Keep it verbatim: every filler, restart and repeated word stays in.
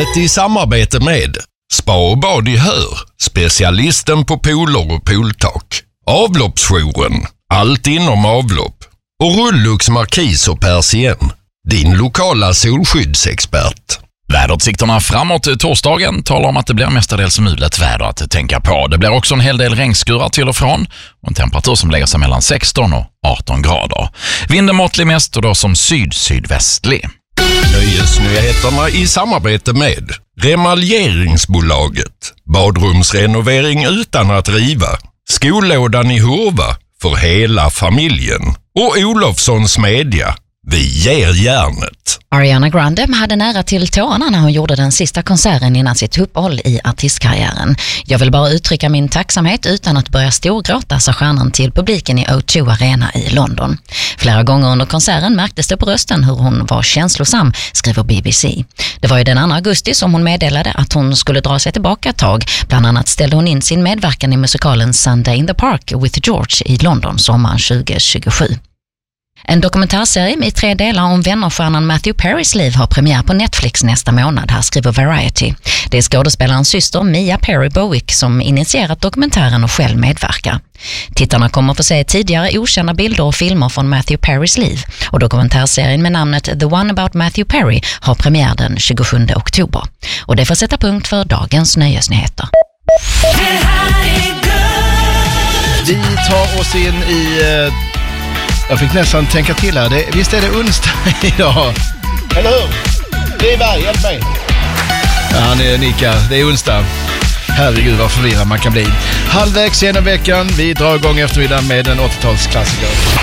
Programmet i samarbete med Spa och bad i Hör, specialisten på pooler och pooltak. Avloppsjouren, allt inom avlopp. Och Rullux Markis och Persien, din lokala solskyddsexpert. Väderutsikterna framåt torsdagen talar om att det blir mestadels mulet väder att tänka på. Det blir också en hel del regnskurar till och från och en temperatur som lägger sig mellan sexton och arton grader. Vinden måttlig mest och då som syd-sydvästlig. Nöjesnyheterna i samarbete med Remaljeringsbolaget. Badrumsrenovering utan att riva. Skollådan i Hurva för hela familjen. Och Olofssons media. Vi ger järnet. Ariana Grande hade nära till tårarna när hon gjorde den sista konserten innan sitt uppehåll i artistkarriären. Jag vill bara uttrycka min tacksamhet utan att börja storgråta, sa stjärnan till publiken i O två Arena i London. Flera gånger under konserten märktes det på rösten hur hon var känslosam, skriver B B C. Det var ju den andra augusti som hon meddelade att hon skulle dra sig tillbaka ett tag. Bland annat ställde hon in sin medverkan i musikalen Sunday in the Park with George i London sommaren tjugo tjugosju. En dokumentärserie med tre delar om vännerstjärnan Matthew Perrys liv har premiär på Netflix nästa månad, här skriver Variety. Det är skådespelarens syster Mia Perry Bowick som initierat dokumentären och själv medverkar. Tittarna kommer få se tidigare okända bilder och filmer från Matthew Perrys liv, och dokumentärserien med namnet The One About Matthew Perry har premiär den tjugosjunde oktober. Och det får sätta punkt för dagens nöjesnyheter. Vi tar oss in i... Uh... Jag fick nästan tänka till här. Det, visst är det onsdag idag? Eller hur? Det är varje, hjälp mig. Ja, han är nickar. Det är onsdag. Herregud vad förvirrad man kan bli. Halvvägs genom veckan. Vi drar igång eftermiddagen med en åttiotalsklassiker.